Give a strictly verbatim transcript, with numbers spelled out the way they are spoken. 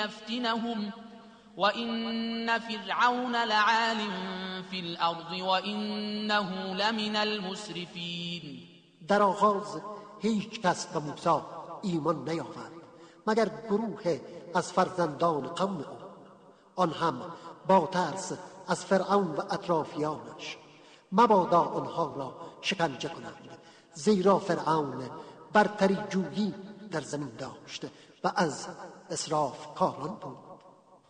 ليفتنهم وإن فرعون لعال في الأرض وإنه لمن المسرفين. در آغاز هیچ کس به موسی ایمان نیاورد مگر گروه از فرزندان قوم او، آن هم با ترس از فرعون و اطرافیانش. مبادا آنها را شکنجه کنند، زیرا فرعون برتری جویی در زمین داشت و از اسراف کاران بود.